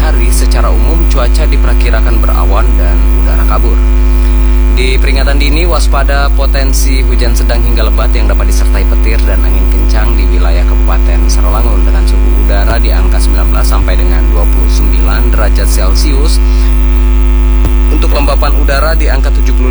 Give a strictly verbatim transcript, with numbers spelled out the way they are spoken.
hari secara umum cuaca diperkirakan berawan dan udara kabur. Di peringatan dini waspada potensi hujan sedang hingga lebat yang dapat disertai petir dan angin kencang di wilayah Kabupaten Sarawangun dengan suhu udara di angka sembilan belas sampai dengan dua puluh sembilan derajat Celcius. Untuk lembapan udara di angka tujuh puluh